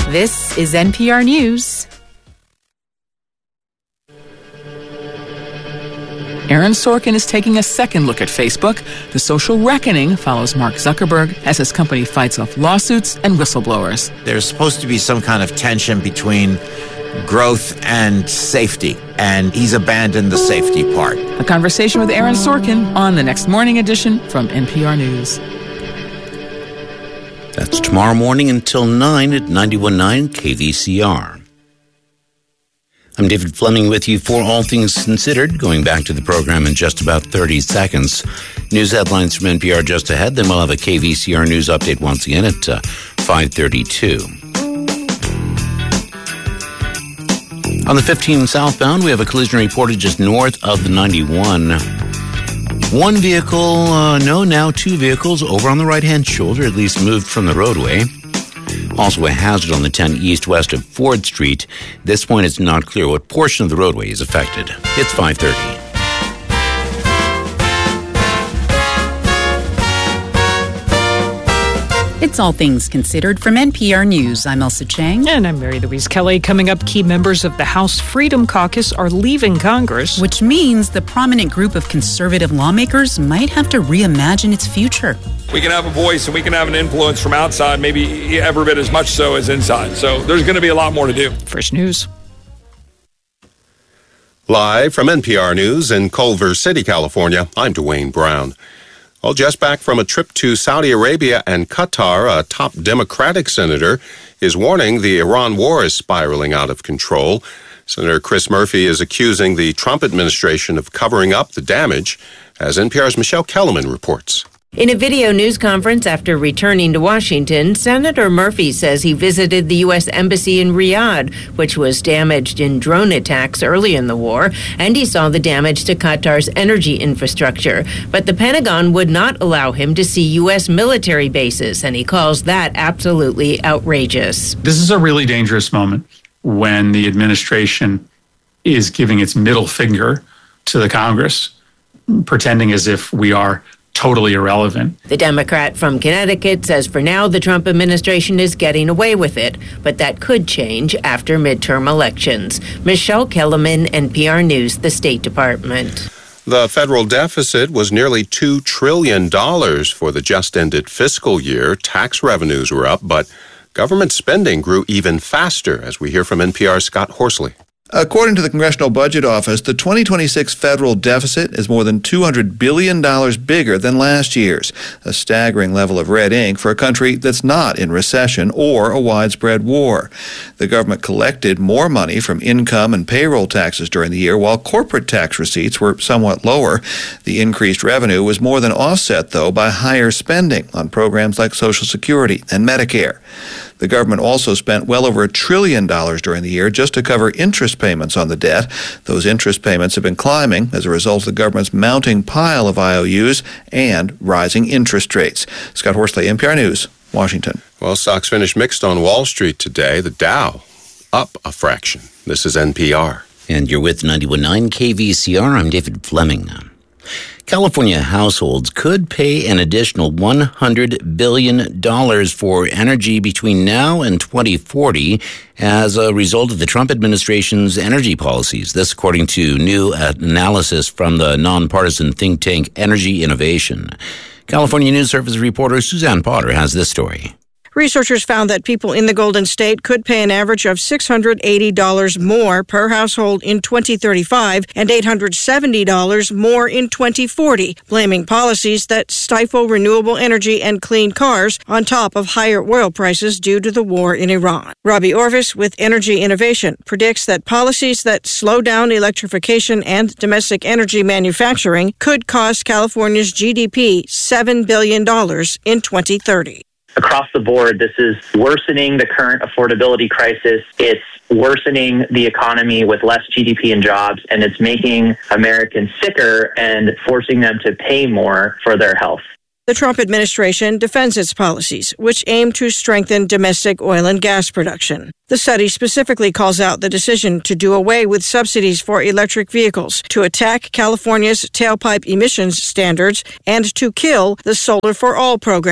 This is NPR News. Aaron Sorkin is taking a second look at Facebook. The social reckoning follows Mark Zuckerberg as his company fights off lawsuits and whistleblowers. There's supposed to be some kind of tension between growth and safety, and he's abandoned the safety part. A conversation with Aaron Sorkin on the next morning edition from NPR News. That's tomorrow morning until 9 at 91.9 KVCR. I'm David Fleming with you for All Things Considered, going back to the program in just about 30 seconds. News headlines from NPR just ahead, then we'll have a KVCR news update once again at 5:32. On the 15 southbound, we have a collision reported just north of the 91. One vehicle, now two vehicles over on the right-hand shoulder, at least moved from the roadway. Also a hazard on the 10 east west of Ford Street. At this point, it's not clear what portion of the roadway is affected. It's 5:30. It's All Things Considered from NPR News. I'm Elsa Chang. And I'm Mary Louise Kelly. Coming up, key members of the House Freedom Caucus are leaving Congress. Which means the prominent group of conservative lawmakers might have to reimagine its future. We can have a voice and we can have an influence from outside, maybe every bit as much so as inside. So there's going to be a lot more to do. First News. Live from NPR News in Culver City, California, I'm Dwayne Brown. Well, just back from a trip to Saudi Arabia and Qatar, a top Democratic senator is warning the Iran war is spiraling out of control. Senator Chris Murphy is accusing the Trump administration of covering up the damage, as NPR's Michelle Kellerman reports. In a video news conference after returning to Washington, Senator Murphy says he visited the U.S. Embassy in Riyadh, which was damaged in drone attacks early in the war, and he saw the damage to Qatar's energy infrastructure. But the Pentagon would not allow him to see U.S. military bases, and he calls that absolutely outrageous. This is a really dangerous moment when the administration is giving its middle finger to the Congress, pretending as if we are totally irrelevant. The Democrat from Connecticut says for now the Trump administration is getting away with it, but that could change after midterm elections. Michelle Kellerman, NPR News, the State Department. The federal deficit was nearly $2 trillion for the just-ended fiscal year. Tax revenues were up, but government spending grew even faster, as we hear from NPR's Scott Horsley. According to the Congressional Budget Office, the 2026 federal deficit is more than $200 billion bigger than last year's, a staggering level of red ink for a country that's not in recession or a widespread war. The government collected more money from income and payroll taxes during the year, while corporate tax receipts were somewhat lower. The increased revenue was more than offset, though, by higher spending on programs like Social Security and Medicare. The government also spent well over $1 trillion during the year just to cover interest payments on the debt. Those interest payments have been climbing as a result of the government's mounting pile of IOUs and rising interest rates. Scott Horsley, NPR News, Washington. Well, stocks finished mixed on Wall Street today. The Dow up a fraction. This is NPR. And you're with 91.9 KVCR. I'm David Fleming. California households could pay an additional $100 billion for energy between now and 2040 as a result of the Trump administration's energy policies. This according to new analysis from the nonpartisan think tank Energy Innovation. California News Service reporter Suzanne Potter has this story. Researchers found that people in the Golden State could pay an average of $680 more per household in 2035 and $870 more in 2040, blaming policies that stifle renewable energy and clean cars on top of higher oil prices due to the war in Iran. Robbie Orvis with Energy Innovation predicts that policies that slow down electrification and domestic energy manufacturing could cost California's GDP $7 billion in 2030. Across the board, this is worsening the current affordability crisis. It's worsening the economy with less GDP and jobs, and it's making Americans sicker and forcing them to pay more for their health. The Trump administration defends its policies, which aim to strengthen domestic oil and gas production. The study specifically calls out the decision to do away with subsidies for electric vehicles, to attack California's tailpipe emissions standards, and to kill the Solar for All program.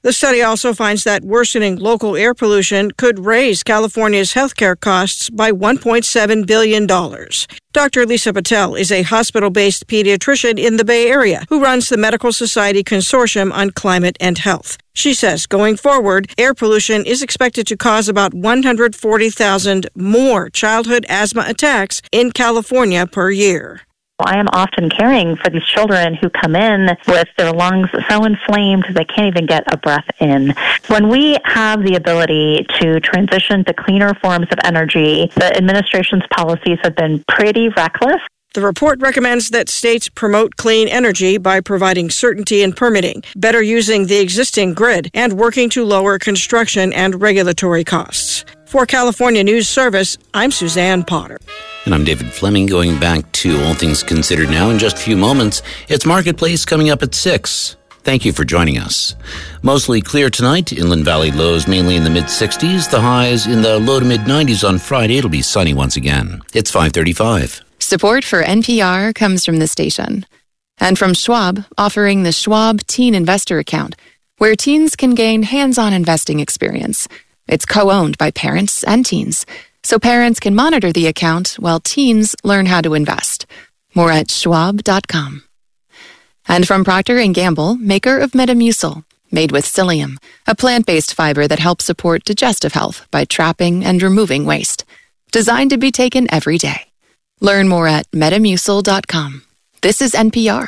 The study also finds that worsening local air pollution could raise California's healthcare costs by $1.7 billion. Dr. Lisa Patel is a hospital-based pediatrician in the Bay Area who runs the Medical Society Consortium on Climate and Health. She says going forward, air pollution is expected to cause about 140,000 more childhood asthma attacks in California per year. I am often caring for these children who come in with their lungs so inflamed they can't even get a breath in. When we have the ability to transition to cleaner forms of energy, the administration's policies have been pretty reckless. The report recommends that states promote clean energy by providing certainty in permitting, better using the existing grid, and working to lower construction and regulatory costs. For California News Service, I'm Suzanne Potter. And I'm David Fleming, going back to All Things Considered now in just a few moments. It's Marketplace coming up at 6. Thank you for joining us. Mostly clear tonight. Inland Valley lows mainly in the mid-60s. The highs in the low to mid-90s on Friday. It'll be sunny once again. It's 5:35. Support for NPR comes from the station. And from Schwab, offering the Schwab Teen Investor Account, where teens can gain hands-on investing experience. It's co-owned by parents and teens, so parents can monitor the account while teens learn how to invest. More at schwab.com. And from Procter & Gamble, maker of Metamucil, made with psyllium, a plant-based fiber that helps support digestive health by trapping and removing waste. Designed to be taken every day. Learn more at metamucil.com. This is NPR.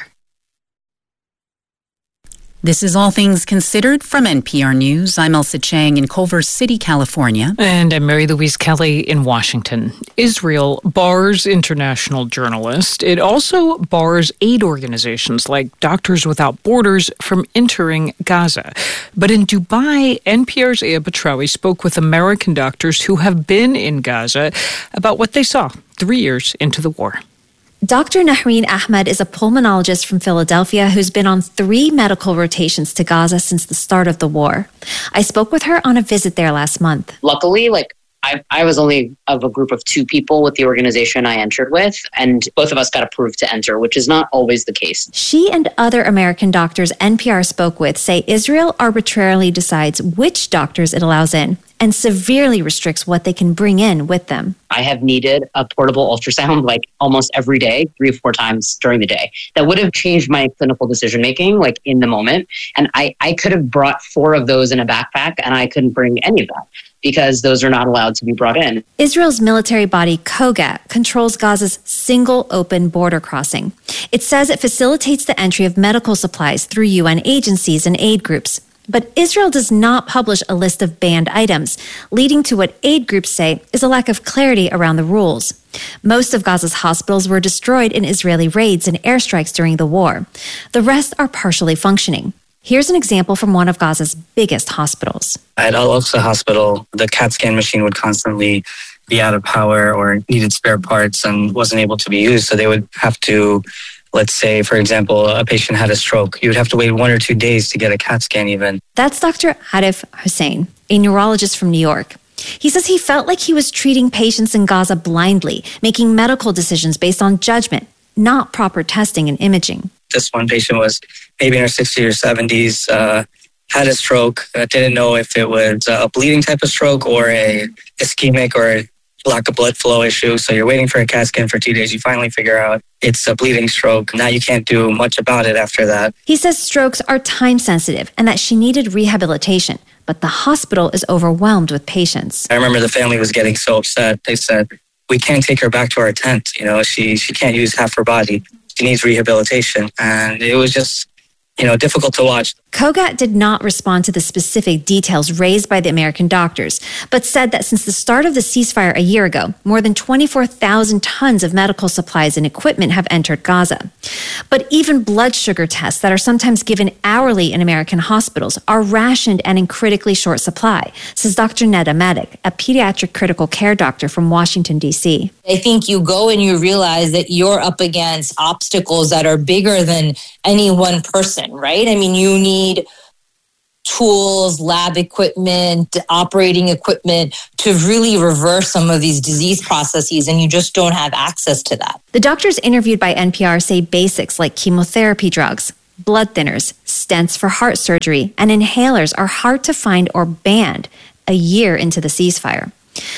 This is All Things Considered from NPR News. I'm Elsa Chang in Culver City, California. And I'm Mary Louise Kelly in Washington. Israel bars international journalists. It also bars aid organizations like Doctors Without Borders from entering Gaza. But in Dubai, NPR's Aya Batrawi spoke with American doctors who have been in Gaza about what they saw 3 years into the war. Dr. Nahreen Ahmed is a pulmonologist from Philadelphia who's been on 3 medical rotations to Gaza since the start of the war. I spoke with her on a visit there last month. Luckily, I was only of a group of 2 people with the organization I entered with, and both of us got approved to enter, which is not always the case. She and other American doctors NPR spoke with say Israel arbitrarily decides which doctors it allows in and severely restricts what they can bring in with them. I have needed a portable ultrasound almost every day, 3 or 4 times during the day. That would have changed my clinical decision-making in the moment. And I could have brought 4 of those in a backpack, and I couldn't bring any of that because those are not allowed to be brought in. Israel's military body, Kogat, controls Gaza's single open border crossing. It says it facilitates the entry of medical supplies through UN agencies and aid groups. But Israel does not publish a list of banned items, leading to what aid groups say is a lack of clarity around the rules. Most of Gaza's hospitals were destroyed in Israeli raids and airstrikes during the war. The rest are partially functioning. Here's an example from one of Gaza's biggest hospitals. At Al-Aqsa Hospital, the CAT scan machine would constantly be out of power or needed spare parts and wasn't able to be used. So they would have to, let's say, for example, a patient had a stroke. You would have to wait 1 or 2 days to get a CAT scan even. That's Dr. Arif Hussein, a neurologist from New York. He says he felt like he was treating patients in Gaza blindly, making medical decisions based on judgment, not proper testing and imaging. This one patient was maybe in her 60s or 70s, had a stroke, didn't know if it was a bleeding type of stroke or a ischemic or a lack of blood flow issue. So you're waiting for a CAT scan for 2 days. You finally figure out it's a bleeding stroke. Now you can't do much about it after that. He says strokes are time sensitive and that she needed rehabilitation, but the hospital is overwhelmed with patients. I remember the family was getting so upset. They said, we can't take her back to our tent. She can't use half her body. She needs rehabilitation. And it was just, difficult to watch. Kogat did not respond to the specific details raised by the American doctors, but said that since the start of the ceasefire a year ago, more than 24,000 tons of medical supplies and equipment have entered Gaza. But even blood sugar tests that are sometimes given hourly in American hospitals are rationed and in critically short supply, says Dr. Neda Madik, a pediatric critical care doctor from Washington, D.C. I think you go and you realize that you're up against obstacles that are bigger than any one person, right? I mean, you need tools, lab equipment, operating equipment to really reverse some of these disease processes, and you just don't have access to that. The doctors interviewed by NPR say basics like chemotherapy drugs, blood thinners, stents for heart surgery, and inhalers are hard to find or banned a year into the ceasefire.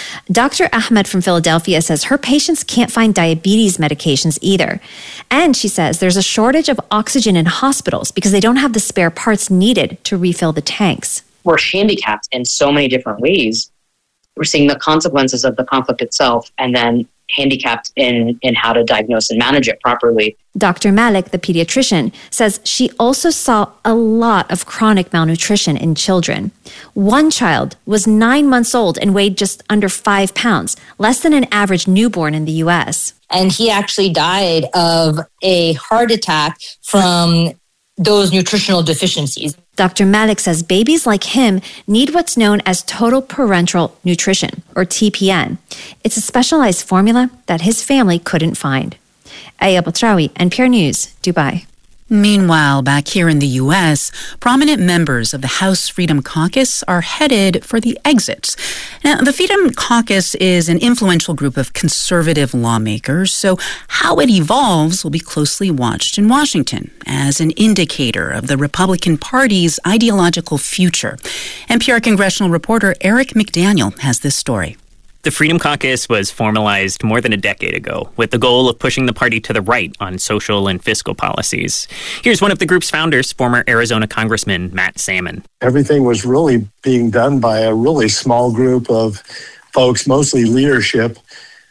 Dr. Ahmed from Philadelphia says her patients can't find diabetes medications either. And she says there's a shortage of oxygen in hospitals because they don't have the spare parts needed to refill the tanks. We're handicapped in so many different ways. We're seeing the consequences of the conflict itself and then handicapped in how to diagnose and manage it properly. Dr. Malik, the pediatrician, says she also saw a lot of chronic malnutrition in children. One child was 9 months old and weighed just under 5 pounds, less than an average newborn in the U.S. And he actually died of a heart attack from those nutritional deficiencies. Dr. Malik says babies like him need what's known as total parenteral nutrition, or TPN. It's a specialized formula that his family couldn't find. Aya Batrawi, NPR News, Dubai. Meanwhile, back here in the U.S., prominent members of the House Freedom Caucus are headed for the exit. Now, the Freedom Caucus is an influential group of conservative lawmakers, so how it evolves will be closely watched in Washington as an indicator of the Republican Party's ideological future. NPR congressional reporter Eric McDaniel has this story. The Freedom Caucus was formalized more than a decade ago with the goal of pushing the party to the right on social and fiscal policies. Here's one of the group's founders, former Arizona Congressman Matt Salmon. Everything was really being done by a really small group of folks, mostly leadership,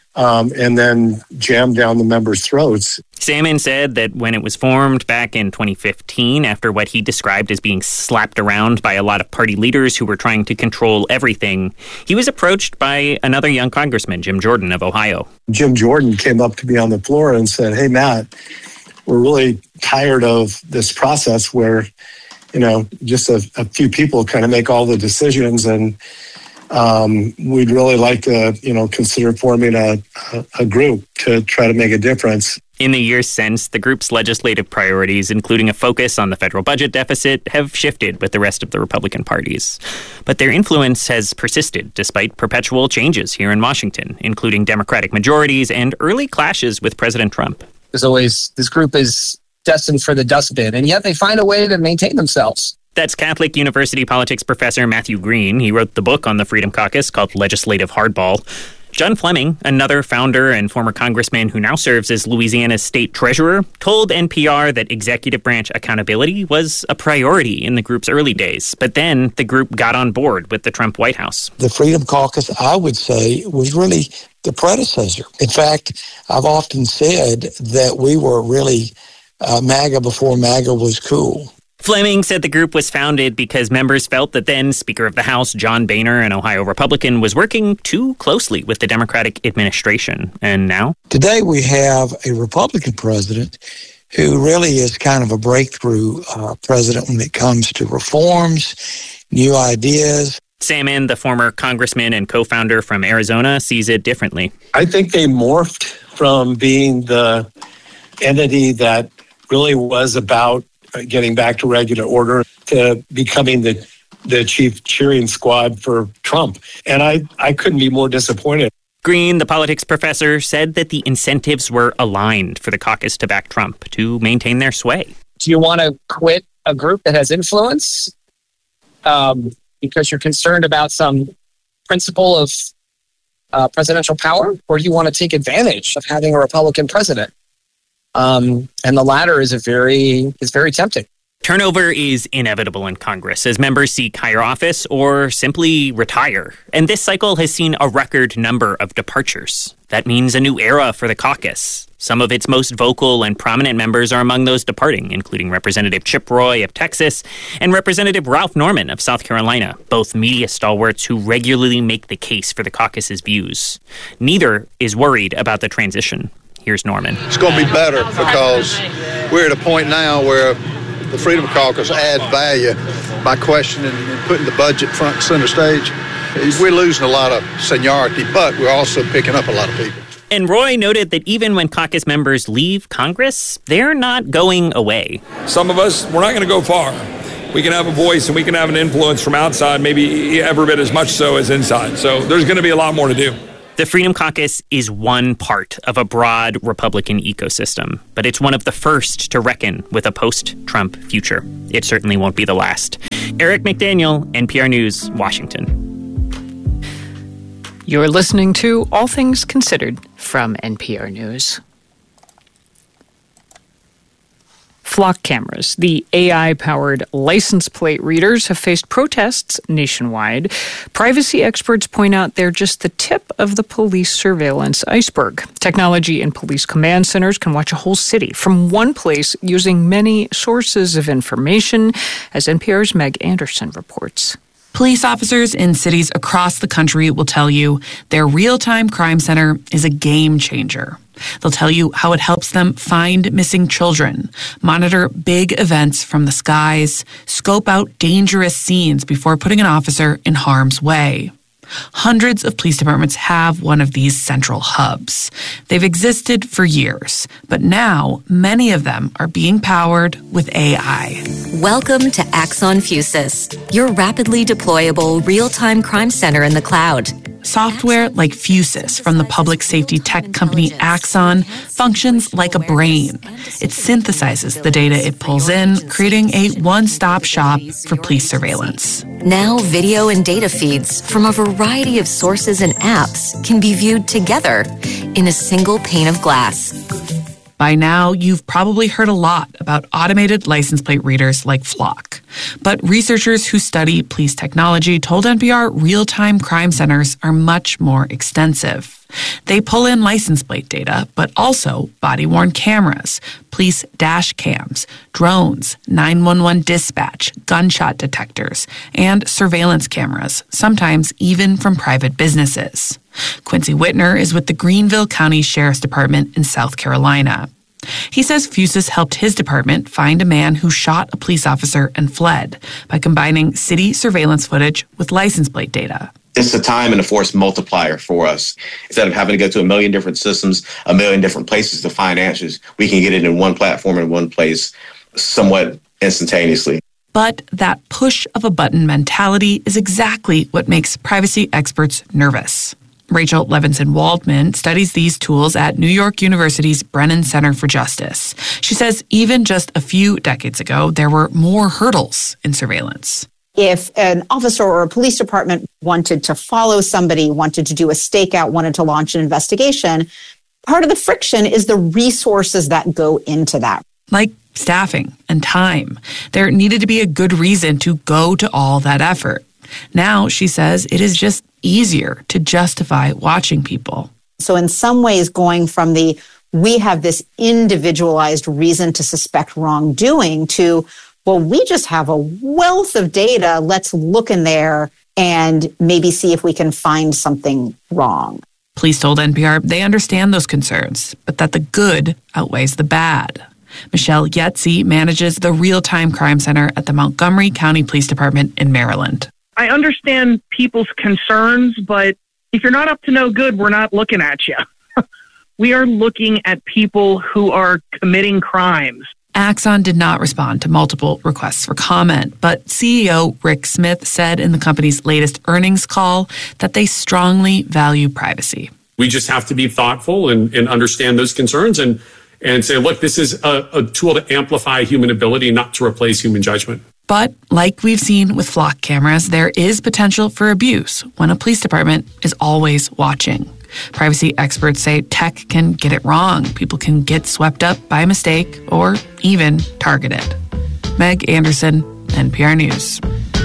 and then jammed down the members' throats. Salmon said that when it was formed back in 2015, after what he described as being slapped around by a lot of party leaders who were trying to control everything, he was approached by another young congressman, Jim Jordan of Ohio. Jim Jordan came up to me on the floor and said, "Hey, Matt, we're really tired of this process where, just a few people kind of make all the decisions, and we'd really like to, consider forming a group to try to make a difference." In the years since, the group's legislative priorities, including a focus on the federal budget deficit, have shifted with the rest of the Republican parties. But their influence has persisted despite perpetual changes here in Washington, including Democratic majorities and early clashes with President Trump. As always, this group is destined for the dustbin, and yet they find a way to maintain themselves. That's Catholic University politics professor Matthew Green. He wrote the book on the Freedom Caucus called Legislative Hardball. John Fleming, another founder and former congressman who now serves as Louisiana's state treasurer, told NPR that executive branch accountability was a priority in the group's early days. But then the group got on board with the Trump White House. The Freedom Caucus, I would say, was really the predecessor. In fact, I've often said that we were really MAGA before MAGA was cool. Fleming said the group was founded because members felt that then Speaker of the House John Boehner, an Ohio Republican, was working too closely with the Democratic administration. And now? Today we have a Republican president who really is kind of a breakthrough president when it comes to reforms, new ideas. Salmon, the former congressman and co-founder from Arizona, sees it differently. I think they morphed from being the entity that really was about getting back to regular order to becoming the chief cheering squad for Trump. And I couldn't be more disappointed. Green, the politics professor, said that the incentives were aligned for the caucus to back Trump to maintain their sway. Do you want to quit a group that has influence because you're concerned about some principle of presidential power? Or do you want to take advantage of having a Republican president? And the latter is very tempting. Turnover is inevitable in Congress as members seek higher office or simply retire. And this cycle has seen a record number of departures. That means a new era for the caucus. Some of its most vocal and prominent members are among those departing, including Representative Chip Roy of Texas and Representative Ralph Norman of South Carolina, both media stalwarts who regularly make the case for the caucus's views. Neither is worried about the transition. Here's Norman. It's going to be better because we're at a point now where the Freedom Caucus adds value by questioning and putting the budget front and center stage. We're losing a lot of seniority, but we're also picking up a lot of people. And Roy noted that even when caucus members leave Congress, they're not going away. Some of us, we're not going to go far. We can have a voice and we can have an influence from outside, maybe every bit as much so as inside. So there's going to be a lot more to do. The Freedom Caucus is one part of a broad Republican ecosystem, but it's one of the first to reckon with a post-Trump future. It certainly won't be the last. Eric McDaniel, NPR News, Washington. You're listening to All Things Considered from NPR News. Flock cameras, the AI-powered license plate readers, have faced protests nationwide. Privacy experts point out they're just the tip of the police surveillance iceberg. Technology and police command centers can watch a whole city from one place using many sources of information, as NPR's Meg Anderson reports. Police officers in cities across the country will tell you their real-time crime center is a game changer. They'll tell you how it helps them find missing children, monitor big events from the skies, scope out dangerous scenes before putting an officer in harm's way. Hundreds of police departments have one of these central hubs. They've existed for years, but now many of them are being powered with AI. Welcome to Axon Fusus, your rapidly deployable real-time crime center in the cloud. Software like Fusus from the public safety tech company Axon functions like a brain. It synthesizes the data it pulls in, creating a one-stop shop for police surveillance. Now video and data feeds from a variety of sources and apps can be viewed together in a single pane of glass. By now, you've probably heard a lot about automated license plate readers like Flock. But researchers who study police technology told NPR real-time crime centers are much more extensive. They pull in license plate data, but also body-worn cameras, police dash cams, drones, 911 dispatch, gunshot detectors, and surveillance cameras, sometimes even from private businesses. Quincy Whitner is with the Greenville County Sheriff's Department in South Carolina. He says Fusus helped his department find a man who shot a police officer and fled by combining city surveillance footage with license plate data. It's a time and a force multiplier for us. Instead of having to go to a million different systems, a million different places to find answers, we can get it in one platform in one place somewhat instantaneously. But that push-of-a-button mentality is exactly what makes privacy experts nervous. Rachel Levinson-Waldman studies these tools at New York University's Brennan Center for Justice. She says even just a few decades ago, there were more hurdles in surveillance. If an officer or a police department wanted to follow somebody, wanted to do a stakeout, wanted to launch an investigation, part of the friction is the resources that go into that. Like staffing and time. There needed to be a good reason to go to all that effort. Now, she says, it is just easier to justify watching people. So in some ways, going from we have this individualized reason to suspect wrongdoing to, well, we just have a wealth of data. Let's look in there and maybe see if we can find something wrong. Police told NPR they understand those concerns, but that the good outweighs the bad. Michelle Yetzi manages the Real-Time Crime Center at the Montgomery County Police Department in Maryland. I understand people's concerns, but if you're not up to no good, we're not looking at you. We are looking at people who are committing crimes. Axon did not respond to multiple requests for comment, but CEO Rick Smith said in the company's latest earnings call that they strongly value privacy. We just have to be thoughtful and understand those concerns and say, look, this is a tool to amplify human ability, not to replace human judgment. But like we've seen with Flock cameras, there is potential for abuse when a police department is always watching. Privacy experts say tech can get it wrong. People can get swept up by a mistake or even targeted. Meg Anderson, NPR News.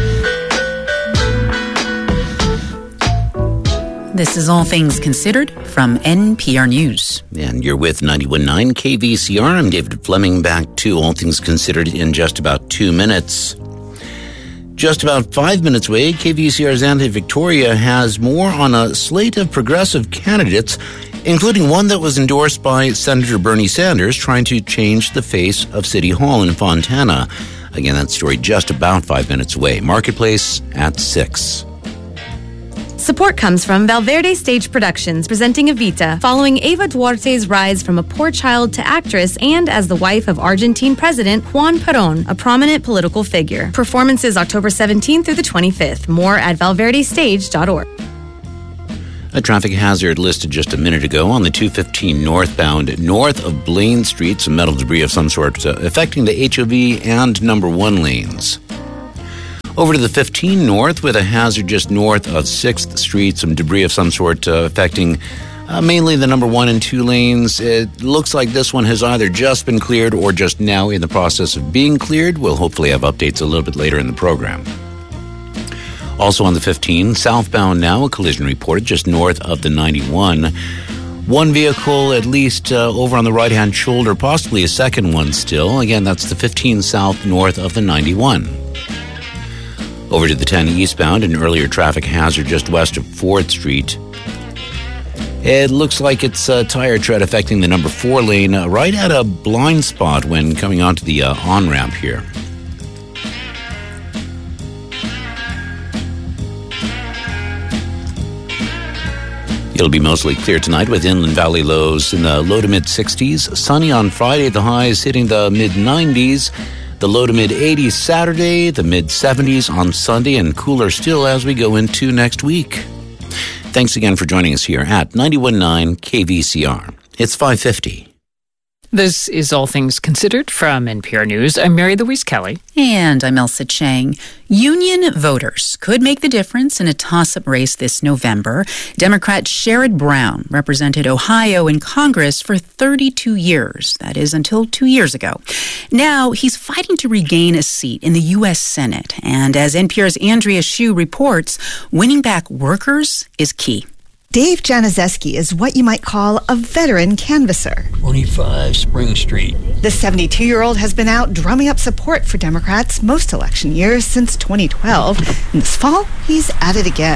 This is All Things Considered from NPR News. And you're with 91.9 KVCR. I'm David Fleming, back to All Things Considered in just about 2 minutes. Just about 5 minutes away, KVCR's Anthony Victoria has more on a slate of progressive candidates, including one that was endorsed by Senator Bernie Sanders, trying to change the face of City Hall in Fontana. Again, that story just about 5 minutes away. Marketplace at 6. Support comes from Valverde Stage Productions, presenting Evita, following Eva Duarte's rise from a poor child to actress and as the wife of Argentine President Juan Perón, a prominent political figure. Performances October 17th through the 25th. More at valverdestage.org. A traffic hazard listed just a minute ago on the 215 northbound north of Blaine Street. Some metal debris of some sort affecting the HOV and number 1 lanes. Over to the 15 north with a hazard just north of 6th Street. Some debris of some sort affecting mainly the number 1 and 2 lanes. It looks like this one has either just been cleared or just now in the process of being cleared. We'll hopefully have updates a little bit later in the program. Also on the 15, southbound now, a collision reported just north of the 91. One vehicle at least over on the right-hand shoulder, possibly a second one still. Again, that's the 15 south north of the 91. Over to the 10 eastbound, an earlier traffic hazard just west of 4th Street. It looks like it's a tire tread affecting the number 4 lane right at a blind spot when coming onto the on-ramp here. It'll be mostly clear tonight with inland valley lows in the low to mid-60s. Sunny on Friday, the highs hitting the mid-90s. The low to mid-80s Saturday, the mid-70s on Sunday, and cooler still as we go into next week. Thanks again for joining us here at 91.9 KVCR. It's 5:50. This is All Things Considered from NPR News. I'm Mary Louise Kelly. And I'm Elsa Chang. Union voters could make the difference in a toss-up race this November. Democrat Sherrod Brown represented Ohio in Congress for 32 years. That is until 2 years ago. Now he's fighting to regain a seat in the U.S. Senate. And as NPR's Andrea Hsu reports, winning back workers is key. Dave Januszewski is what you might call a veteran canvasser. 25 Spring Street. The 72-year-old has been out drumming up support for Democrats most election years since 2012. And this fall, he's at it again.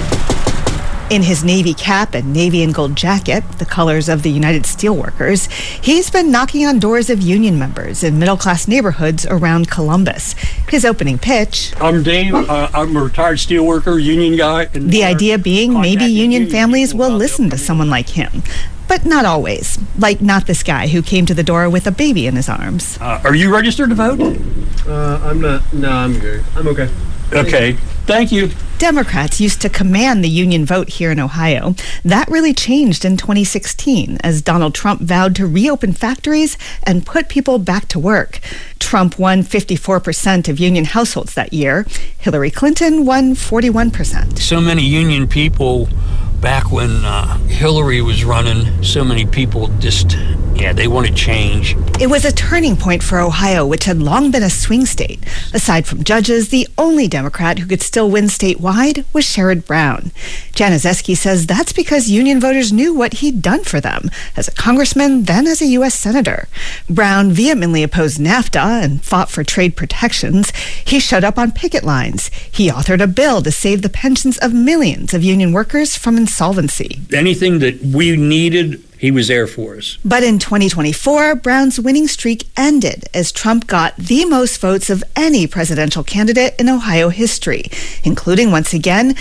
In his Navy cap and navy and gold jacket, the colors of the United Steelworkers, he's been knocking on doors of union members in middle-class neighborhoods around Columbus. His opening pitch... I'm Dave. I'm a retired steelworker, union guy. The idea being maybe union families will listen to someone like him. But not always. Like not this guy who came to the door with a baby in his arms. Are you registered to vote? I'm not. No, I'm good. I'm okay. Okay. Thank you. Democrats used to command the union vote here in Ohio. That really changed in 2016 as Donald Trump vowed to reopen factories and put people back to work. Trump won 54% of union households that year. Hillary Clinton won 41%. So many union people back when Hillary was running, so many people just, they want to change. It was a turning point for Ohio, which had long been a swing state. Aside from judges, the only Democrat who could still win statewide was Sherrod Brown. Januszewski says that's because union voters knew what he'd done for them as a congressman, then as a U.S. senator. Brown vehemently opposed NAFTA and fought for trade protections. He showed up on picket lines. He authored a bill to save the pensions of millions of union workers from insolvency. Anything that we needed, he was there for us. But in 2024, Brown's winning streak ended as Trump got the most votes of any presidential candidate in Ohio history, including, once again,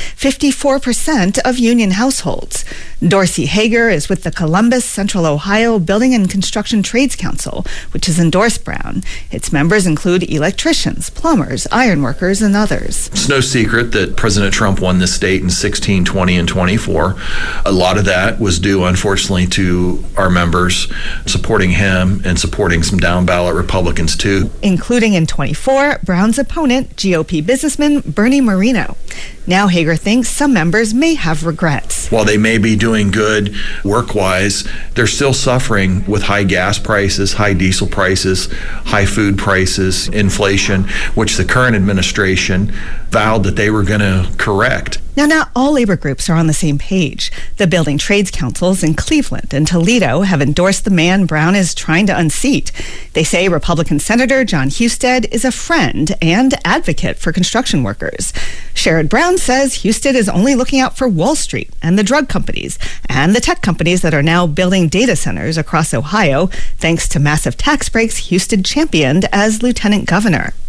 54% of union households. Dorsey Hager is with the Columbus Central Ohio Building and Construction Trades Council, which has endorsed Brown. Its members include electricians, plumbers, ironworkers, and others. It's no secret that President Trump won this state in 16, 20, and 24. A lot of that was due, unfortunately, to our members supporting him and supporting some down-ballot Republicans, too. Including in 24, Brown's opponent, GOP businessman Bernie Moreno. Now Hager thinks some members may have regrets. While they may be doing good work-wise, they're still suffering with high gas prices, high diesel prices, high food prices, inflation, which the current administration vowed that they were going to correct. Now, not all labor groups are on the same page. The building trades councils in Cleveland and Toledo have endorsed the man Brown is trying to unseat. They say Republican Senator John Husted is a friend and advocate for construction workers. Sherrod Brown says Husted is only looking out for Wall Street and the drug companies and the tech companies that are now building data centers across Ohio, thanks to massive tax breaks Husted championed as lieutenant governor.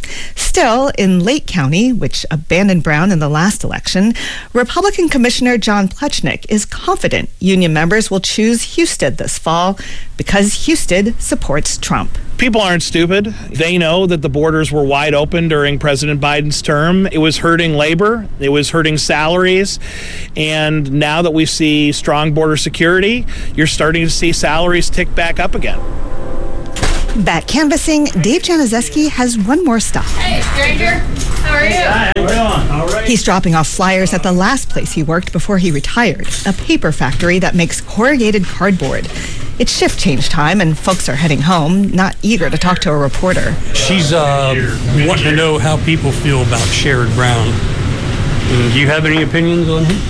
Still, in Lake County, which abandoned Brown in the last election, Republican Commissioner John Plechnik is confident union members will choose Husted this fall because Husted supports Trump. People aren't stupid. They know that the borders were wide open during President Biden's term. It was hurting labor. It was hurting salaries. And now that we see strong border security, you're starting to see salaries tick back up again. Back canvassing, Dave Januszewski has one more stop. Hey, stranger. How are you? Hi, all right. He's dropping off flyers at the last place he worked before he retired, a paper factory that makes corrugated cardboard. It's shift change time, and folks are heading home, not eager to talk to a reporter. She's wanting to know how people feel about Sherrod Brown. Do you have any opinions on him?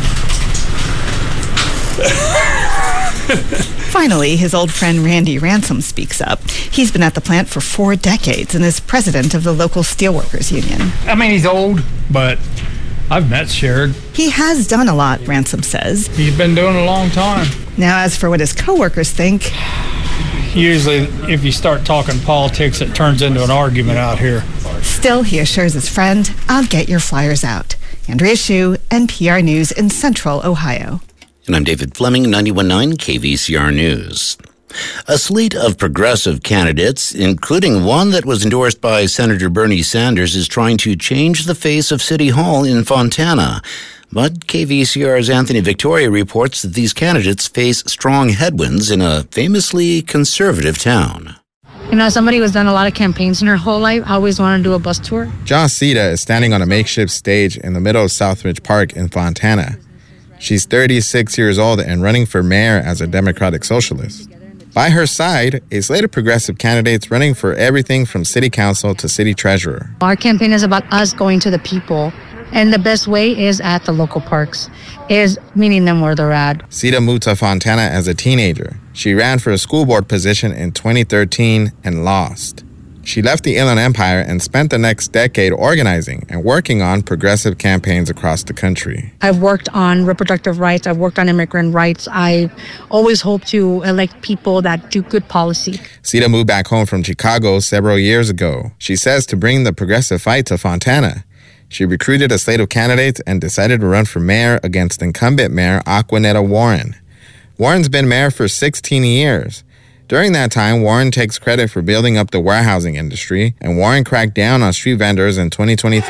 Finally, his old friend Randy Ransom speaks up. He's been at the plant for 4 decades and is president of the local steelworkers union. I mean, he's old, but I've met Sherrod. He has done a lot, Ransom says. He's been doing it a long time. Now, as for what his coworkers think... Usually, if you start talking politics, it turns into an argument out here. Still, he assures his friend, I'll get your flyers out. Andrea Hsu, NPR News in Central Ohio. And I'm David Fleming, 91.9 KVCR News. A slate of progressive candidates, including one that was endorsed by Senator Bernie Sanders, is trying to change the face of City Hall in Fontana. But KVCR's Anthony Victoria reports that these candidates face strong headwinds in a famously conservative town. You know, as somebody who's done a lot of campaigns in her whole life, I always wanted to do a bus tour. John Cita is standing on a makeshift stage in the middle of Southridge Park in Fontana. She's 36 years old and running for mayor as a Democratic Socialist. By her side, a slate of progressive candidates running for everything from city council to city treasurer. Our campaign is about us going to the people, and the best way is at the local parks, is meeting them where they're at. Cita moved to Fontana as a teenager. She ran for a school board position in 2013 and lost. She left the Inland Empire and spent the next decade organizing and working on progressive campaigns across the country. I've worked on reproductive rights. I've worked on immigrant rights. I always hope to elect people that do good policy. Cita moved back home from Chicago several years ago. She says to bring the progressive fight to Fontana. She recruited a slate of candidates and decided to run for mayor against incumbent mayor Aquanetta Warren. Warren's been mayor for 16 years. During that time, Warren takes credit for building up the warehousing industry, and Warren cracked down on street vendors in 2023.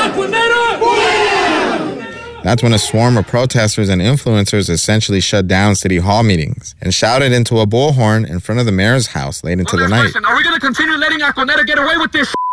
That's when a swarm of protesters and influencers essentially shut down City Hall meetings and shouted into a bullhorn in front of the mayor's house late into the night. Are we going to continue letting Aquanetta get away with this?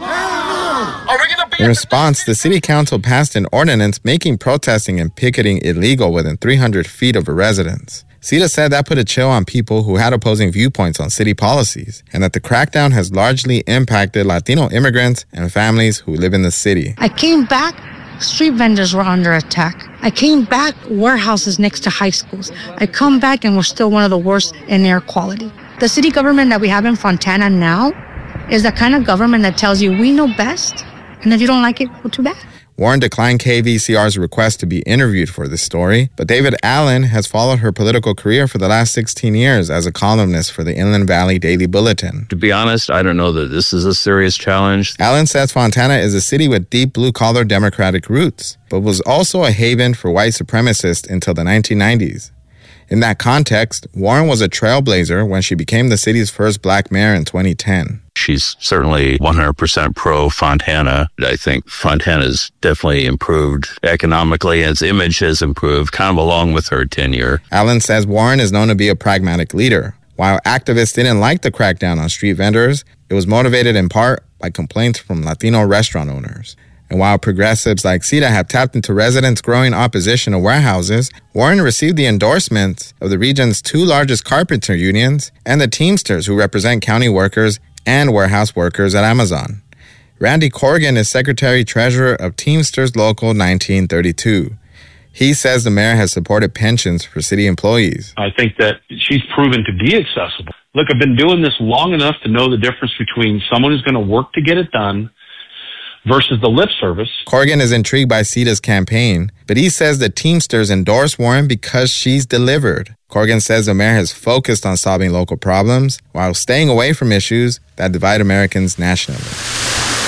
In response, the city council passed an ordinance making protesting and picketing illegal within 300 feet of a residence. Cita said that put a chill on people who had opposing viewpoints on city policies, and that the crackdown has largely impacted Latino immigrants and families who live in the city. I came back, street vendors were under attack. I came back, warehouses next to high schools. I come back and we're still one of the worst in air quality. The city government that we have in Fontana now is the kind of government that tells you we know best, and if you don't like it, well, too bad. Warren declined KVCR's request to be interviewed for this story, but David Allen has followed her political career for the last 16 years as a columnist for the Inland Valley Daily Bulletin. To be honest, I don't know that this is a serious challenge. Allen says Fontana is a city with deep blue-collar Democratic roots, but was also a haven for white supremacists until the 1990s. In that context, Warren was a trailblazer when she became the city's first black mayor in 2010. She's certainly 100% pro-Fontana. I think Fontana's definitely improved economically. Its image has improved, kind of along with her tenure. Allen says Warren is known to be a pragmatic leader. While activists didn't like the crackdown on street vendors, it was motivated in part by complaints from Latino restaurant owners. And while progressives like Cita have tapped into residents' growing opposition to warehouses, Warren received the endorsements of the region's 2 largest carpenter unions and the Teamsters, who represent county workers and warehouse workers at Amazon. Randy Corrigan is Secretary-Treasurer of Teamsters Local 1932. He says the mayor has supported pensions for city employees. I think that she's proven to be accessible. Look, I've been doing this long enough to know the difference between someone who's going to work to get it done versus the lip service. Corrigan is intrigued by Cita's campaign, but he says the Teamsters endorse Warren because she's delivered. Corrigan says the mayor has focused on solving local problems while staying away from issues that divide Americans nationally.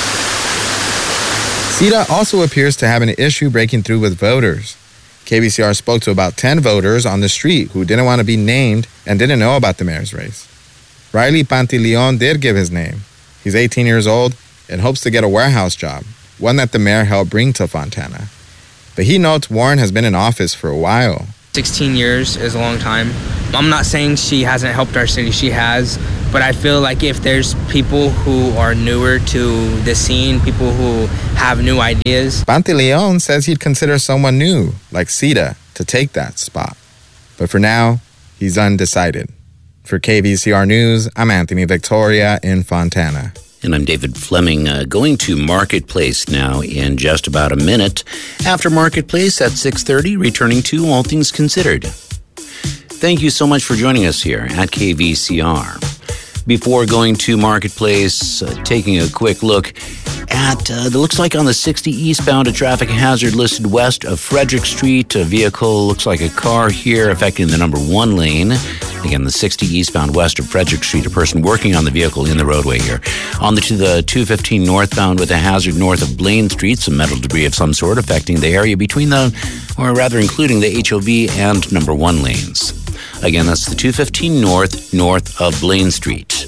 CETA also appears to have an issue breaking through with voters. KVCR spoke to about 10 voters on the street who didn't want to be named and didn't know about the mayor's race. Riley Pantaleon did give his name. He's 18 years old and hopes to get a warehouse job, one that the mayor helped bring to Fontana. But he notes Warren has been in office for a while. 16 years is a long time. I'm not saying she hasn't helped our city. She has. But I feel like if there's people who are newer to the scene, people who have new ideas. Pantaleon says he'd consider someone new, like CETA, to take that spot. But for now, he's undecided. For KVCR News, I'm Anthony Victoria in Fontana. And I'm David Fleming, going to Marketplace now in just about a minute. After Marketplace at 6:30, returning to All Things Considered. Thank you so much for joining us here at KVCR. Before going to Marketplace, taking a quick look at, looks like on the 60 eastbound, a traffic hazard listed west of Frederick Street. A vehicle, looks like a car here, affecting the number 1 lane. Again, the 60 eastbound west of Frederick Street, a person working on the vehicle in the roadway here. On the 215 northbound with a hazard north of Blaine Street, some metal debris of some sort affecting the area between including the HOV and number 1 lanes. Again, that's the 215 north of Blaine Street,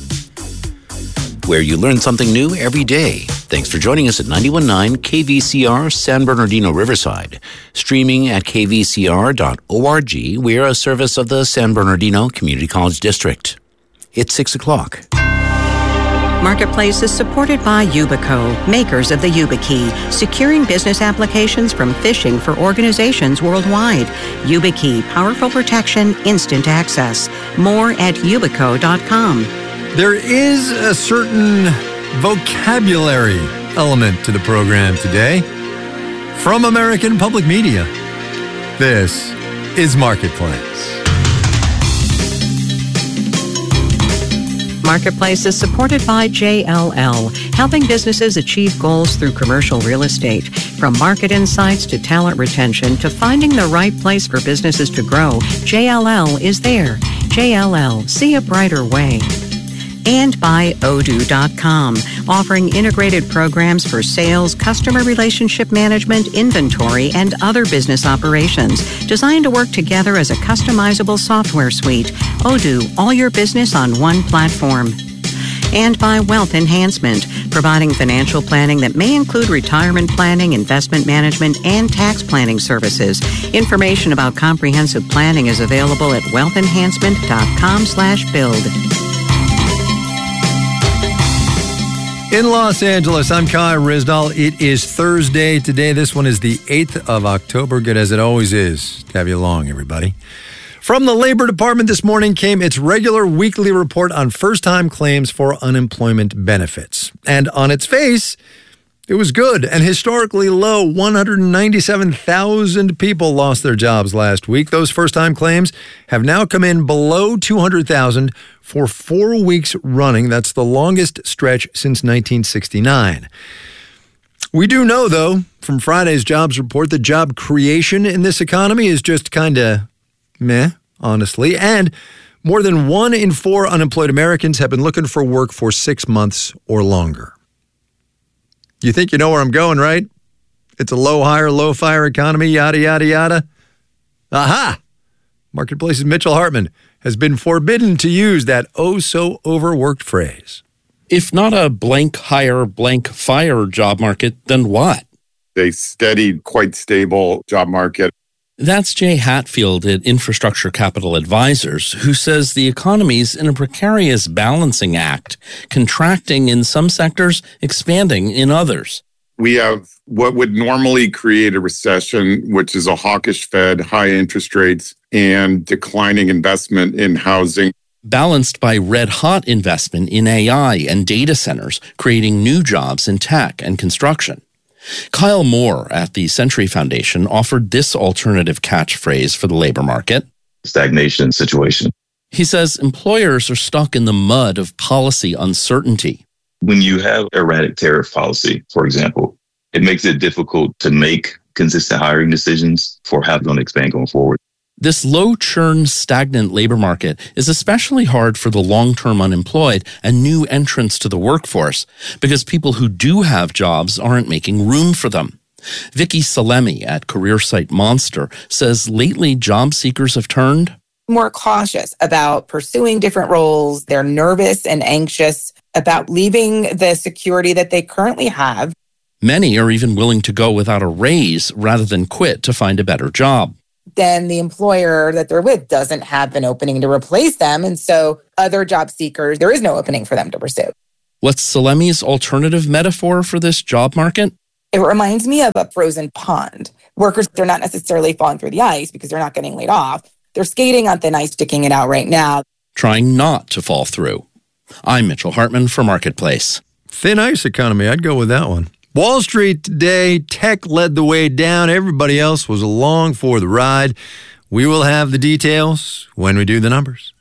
where you learn something new every day. Thanks for joining us at 91.9 KVCR San Bernardino Riverside. Streaming at kvcr.org. We are a service of the San Bernardino Community College District. It's 6 o'clock. Marketplace is supported by Yubico, makers of the YubiKey, securing business applications from phishing for organizations worldwide. YubiKey, powerful protection, instant access. More at yubico.com. There is a certain vocabulary element to the program today. From American Public Media, this is Marketplace. Marketplace is supported by JLL, helping businesses achieve goals through commercial real estate. From market insights to talent retention to finding the right place for businesses to grow, JLL is there. JLL, see a brighter way. And by Odoo.com, offering integrated programs for sales, customer relationship management, inventory, and other business operations, designed to work together as a customizable software suite. Odoo, all your business on one platform. And by Wealth Enhancement, providing financial planning that may include retirement planning, investment management, and tax planning services. Information about comprehensive planning is available at wealthenhancement.com/build. In Los Angeles, I'm Kai Rizdal. It is Thursday today. This one is the 8th of October. Good as it always is to have you along, everybody. From the Labor Department this morning came its regular weekly report on first-time claims for unemployment benefits. And on its face, it was good and historically low. 197,000 people lost their jobs last week. Those first-time claims have now come in below 200,000 for 4 weeks running. That's the longest stretch since 1969. We do know, though, from Friday's jobs report, that job creation in this economy is just kind of meh, honestly. And more than 1 in 4 unemployed Americans have been looking for work for 6 months or longer. You think you know where I'm going, right? It's a low hire, low fire economy, yada, yada, yada. Aha! Marketplace's Mitchell Hartman has been forbidden to use that oh-so-overworked phrase. If not a blank hire, blank fire job market, then what? A steady, quite stable job market. That's Jay Hatfield at Infrastructure Capital Advisors, who says the economy's in a precarious balancing act, contracting in some sectors, expanding in others. We have what would normally create a recession, which is a hawkish Fed, high interest rates, and declining investment in housing. Balanced by red-hot investment in AI and data centers, creating new jobs in tech and construction. Kyle Moore at the Century Foundation offered this alternative catchphrase for the labor market. Stagnation situation. He says employers are stuck in the mud of policy uncertainty. When you have erratic tariff policy, for example, it makes it difficult to make consistent hiring decisions for how they're going to expand going forward. This low-churn, stagnant labor market is especially hard for the long-term unemployed and new entrants to the workforce because people who do have jobs aren't making room for them. Vicky Salemi at career site Monster says lately job seekers have turned more cautious about pursuing different roles. They're nervous and anxious about leaving the security that they currently have. Many are even willing to go without a raise rather than quit to find a better job. Then the employer that they're with doesn't have an opening to replace them. And so other job seekers, there is no opening for them to pursue. What's Salemi's alternative metaphor for this job market? It reminds me of a frozen pond. Workers, they're not necessarily falling through the ice because they're not getting laid off. They're skating on thin ice, sticking it out right now. Trying not to fall through. I'm Mitchell Hartman for Marketplace. Thin ice economy, I'd go with that one. Wall Street today, tech led the way down. Everybody else was along for the ride. We will have the details when we do the numbers.